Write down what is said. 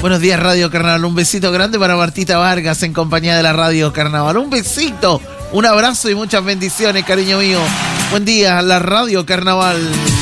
Buenos días, Radio Carnaval. Un besito grande para Martita Vargas en compañía de la Radio Carnaval. Un besito, un abrazo y muchas bendiciones, cariño mío. Buen día, la Radio Carnaval.